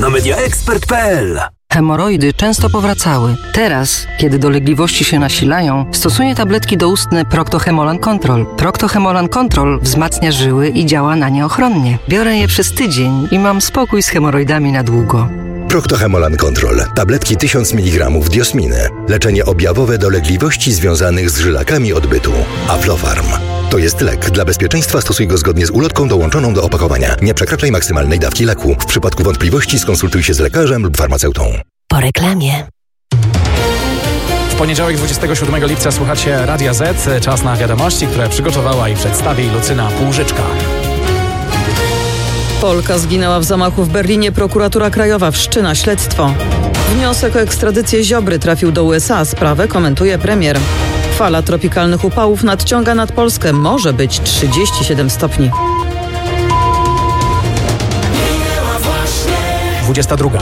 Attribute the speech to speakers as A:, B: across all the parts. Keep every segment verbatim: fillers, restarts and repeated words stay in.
A: na media ekspert kropka pe el.
B: Hemoroidy często powracały. Teraz, kiedy dolegliwości się nasilają, stosuję tabletki doustne Procto-Hemolan Control. Procto-Hemolan Control wzmacnia żyły i działa na nie ochronnie. Biorę je przez tydzień i mam spokój z hemoroidami na długo.
C: Procto-Hemolan Control. Tabletki tysiąc miligramów diosminy. Leczenie objawowe dolegliwości związanych z żylakami odbytu. Aflofarm. To jest lek. Dla bezpieczeństwa stosuj go zgodnie z ulotką dołączoną do opakowania. Nie przekraczaj maksymalnej dawki leku. W przypadku wątpliwości skonsultuj się z lekarzem lub farmaceutą.
D: Po reklamie.
E: W poniedziałek dwudziestego siódmego lipca słuchacie Radia Z. Czas na wiadomości, które przygotowała i przedstawi Lucyna Półżyczka.
F: Polka zginęła w zamachu w Berlinie. Prokuratura Krajowa wszczyna śledztwo. Wniosek o ekstradycję Ziobry trafił do U S A. Sprawę komentuje premier. Fala tropikalnych upałów nadciąga nad Polskę. Może być trzydzieści siedem stopni.
E: dwudziesta druga.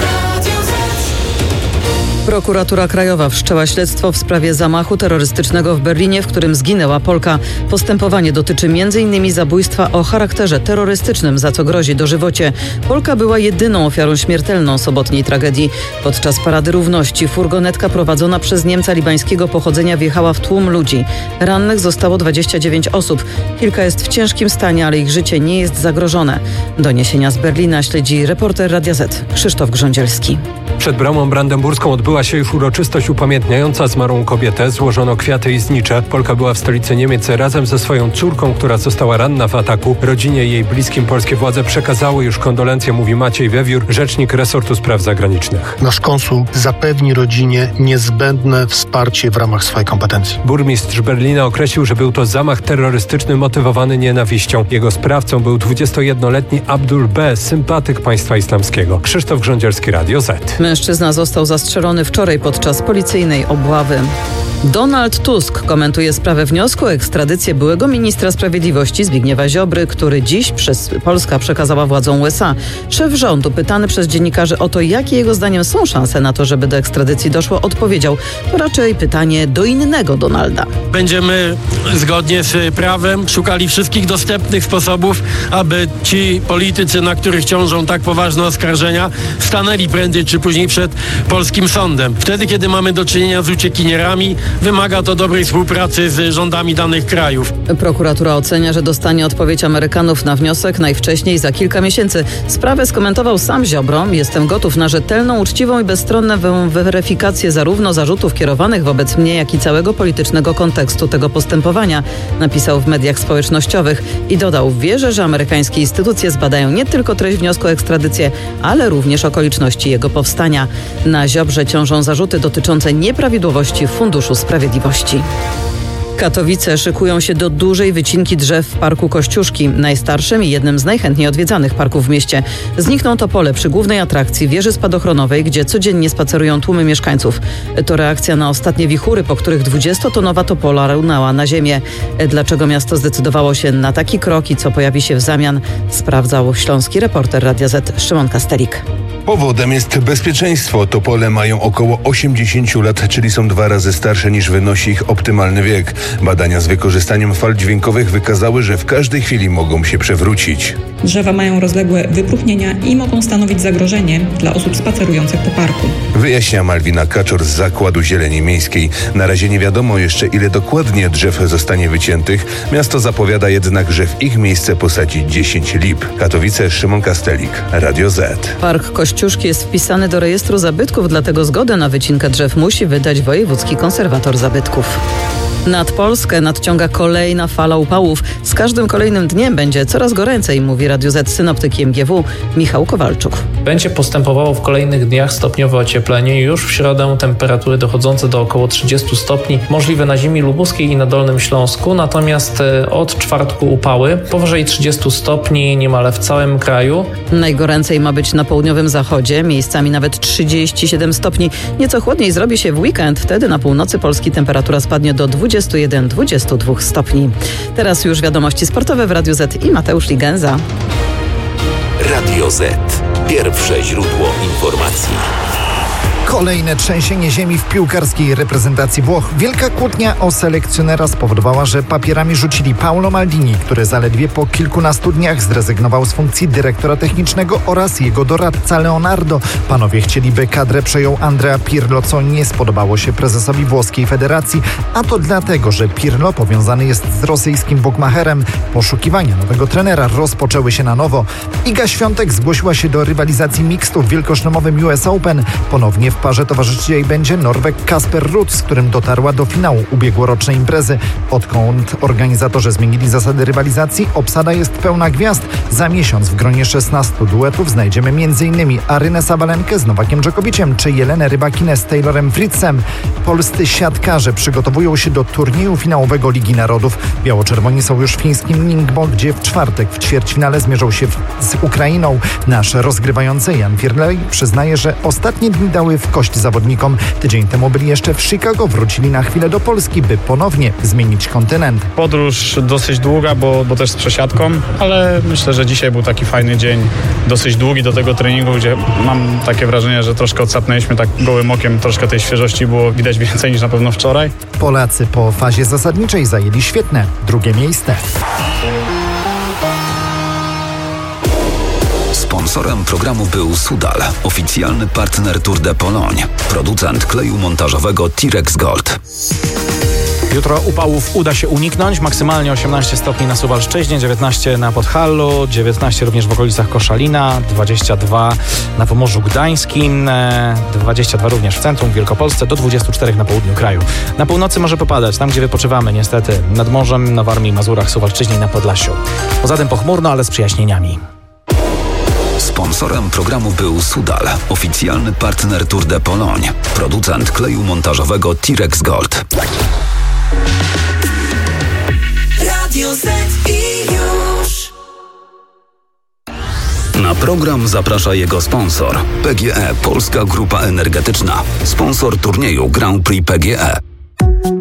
F: Prokuratura Krajowa wszczęła śledztwo w sprawie zamachu terrorystycznego w Berlinie, w którym zginęła Polka. Postępowanie dotyczy między innymi zabójstwa o charakterze terrorystycznym, za co grozi dożywocie. Polka była jedyną ofiarą śmiertelną sobotniej tragedii. Podczas Parady Równości furgonetka prowadzona przez Niemca libańskiego pochodzenia wjechała w tłum ludzi. Rannych zostało dwadzieścia dziewięć osób. Kilka jest w ciężkim stanie, ale ich życie nie jest zagrożone. Doniesienia z Berlina śledzi reporter Radia Z Krzysztof Grządzielski.
G: Przed bramą brandenburską odbyła się już uroczystość upamiętniająca zmarłą kobietę. Złożono kwiaty i znicze. Polka była w stolicy Niemiec razem ze swoją córką, która została ranna w ataku. Rodzinie i jej bliskim polskie władze przekazały już kondolencje, mówi Maciej Wewiór, rzecznik resortu spraw zagranicznych.
H: Nasz konsul zapewni rodzinie niezbędne wsparcie w ramach swojej kompetencji.
G: Burmistrz Berlina określił, że był to zamach terrorystyczny motywowany nienawiścią. Jego sprawcą był dwudziestojednoletni Abdul B., sympatyk państwa islamskiego. Krzysztof Grządzielski, Radio Z.
F: Mężczyzna został zastrzelony wczoraj podczas policyjnej obławy. Donald Tusk komentuje sprawę wniosku o ekstradycję byłego ministra sprawiedliwości Zbigniewa Ziobry, który dziś przez Polska przekazała władzom U S A. Szef rządu, pytany przez dziennikarzy o to, jakie jego zdaniem są szanse na to, żeby do ekstradycji doszło, odpowiedział: to raczej pytanie do innego Donalda.
I: Będziemy zgodnie z prawem szukali wszystkich dostępnych sposobów, aby ci politycy, na których ciążą tak poważne oskarżenia, stanęli prędzej czy później przed polskim sądem. Wtedy, kiedy mamy do czynienia z uciekinierami, wymaga to dobrej współpracy z rządami danych krajów.
F: Prokuratura ocenia, że dostanie odpowiedź Amerykanów na wniosek najwcześniej za kilka miesięcy. Sprawę skomentował sam Ziobro. Jestem gotów na rzetelną, uczciwą i bezstronną weryfikację zarówno zarzutów kierowanych wobec mnie, jak i całego politycznego kontekstu tego postępowania, napisał w mediach społecznościowych i dodał: wierzę, że amerykańskie instytucje zbadają nie tylko treść wniosku o ekstradycję, ale również okoliczności jego powstania. Na Ziobrze ciążą zarzuty dotyczące nieprawidłowości w Funduszu Sprawiedliwości. Katowice szykują się do dużej wycinki drzew w Parku Kościuszki, najstarszym i jednym z najchętniej odwiedzanych parków w mieście. Znikną topole przy głównej atrakcji wieży spadochronowej, gdzie codziennie spacerują tłumy mieszkańców. To reakcja na ostatnie wichury, po których dwudziestotonowa topola runęła na ziemię. Dlaczego miasto zdecydowało się na taki krok i co pojawi się w zamian, sprawdzał śląski reporter Radia Z Szymon Kastelik.
J: Powodem jest bezpieczeństwo. Topole mają około osiemdziesiąt lat, czyli są dwa razy starsze niż wynosi ich optymalny wiek. Badania z wykorzystaniem fal dźwiękowych wykazały, że w każdej chwili mogą się przewrócić.
K: Drzewa mają rozległe wypróchnienia i mogą stanowić zagrożenie dla osób spacerujących po parku.
J: Wyjaśnia Malwina Kaczor z Zakładu Zieleni Miejskiej. Na razie nie wiadomo jeszcze, ile dokładnie drzew zostanie wyciętych. Miasto zapowiada jednak, że w ich miejsce posadzi dziesięć lip. Katowice, Szymon Kastelik, Radio Z.
F: Park Kościuszki jest wpisany do rejestru zabytków, dlatego zgodę na wycinkę drzew musi wydać wojewódzki konserwator zabytków. Nad Polskę nadciąga kolejna fala upałów. Z każdym kolejnym dniem będzie coraz goręcej, mówi Radio Z synoptyk M G W Michał Kowalczuk.
L: Będzie postępowało w kolejnych dniach stopniowe ocieplenie. Już w środę temperatury dochodzące do około trzydziestu stopni, możliwe na ziemi lubuskiej i na Dolnym Śląsku. Natomiast od czwartku upały powyżej trzydziestu stopni niemal w całym kraju.
F: Najgoręcej ma być na południowym zachodzie, miejscami nawet trzydzieści siedem stopni. Nieco chłodniej zrobi się w weekend, wtedy na północy Polski temperatura spadnie do dwudziestu jeden do dwudziestu dwóch stopni. Teraz już wiadomości sportowe w Radiu Z i Mateusz Ligenza.
A: Radio Z. Pierwsze źródło informacji.
D: Kolejne trzęsienie ziemi w piłkarskiej reprezentacji Włoch. Wielka kłótnia o selekcjonera spowodowała, że papierami rzucili Paolo Maldini, który zaledwie po kilkunastu dniach zrezygnował z funkcji dyrektora technicznego, oraz jego doradca Leonardo. Panowie chcieli, by kadrę przejął Andrea Pirlo, co nie spodobało się prezesowi włoskiej federacji, a to dlatego, że Pirlo powiązany jest z rosyjskim bukmacherem. Poszukiwania nowego trenera rozpoczęły się na nowo. Iga Świątek zgłosiła się do rywalizacji mixtu w wielkoszlemowym U S Open. Ponownie w parze towarzyszyć jej będzie Norweg Kasper Ruud, z którym dotarła do finału ubiegłorocznej imprezy. Odkąd organizatorzy zmienili zasady rywalizacji, obsada jest pełna gwiazd. Za miesiąc w gronie szesnastu duetów znajdziemy m.in. Arynę Sabalenkę z Nowakiem Dżokowiciem czy Jelenę Rybakinę z Taylorem Fritzem. Polscy siatkarze przygotowują się do turnieju finałowego Ligi Narodów. Biało-czerwoni są już w fińskim Ningbo, gdzie w czwartek w ćwierćfinale zmierzą się w, z Ukrainą. Nasz rozgrywający Jan Firlej przyznaje, że ostatnie dni dały w kość zawodnikom. Tydzień temu byli jeszcze w Chicago, wrócili na chwilę do Polski, by ponownie zmienić kontynent.
M: Podróż dosyć długa, bo, bo też z przesiadką, ale myślę, że dzisiaj był taki fajny dzień, dosyć długi do tego treningu, gdzie mam takie wrażenie, że troszkę odsapnęliśmy tak gołym okiem, troszkę tej świeżości było widać więcej niż na pewno wczoraj.
D: Polacy po fazie zasadniczej zajęli świetne drugie miejsce.
A: Sponsorem programu był Sudal, oficjalny partner Tour de Pologne, producent kleju montażowego T-Rex Gold.
E: Jutro upałów uda się uniknąć. Maksymalnie osiemnaście stopni na Suwalszczyźnie, dziewiętnaście na Podhalu, dziewiętnaście również w okolicach Koszalina, dwadzieścia dwa na Pomorzu Gdańskim, dwadzieścia dwa również w centrum, w Wielkopolsce, do dwudziestu czterech na południu kraju. Na północy może popadać, tam gdzie wypoczywamy niestety, nad morzem, na Warmii, Mazurach, Suwalszczyźnie i na Podlasiu. Poza tym pochmurno, ale z przyjaśnieniami.
A: Sponsorem programu był Sudal, oficjalny partner Tour de Pologne, producent kleju montażowego T-Rex Gold. Radio Z i już. Na program zaprasza jego sponsor. P G E Polska Grupa Energetyczna. Sponsor turnieju Grand Prix P G E.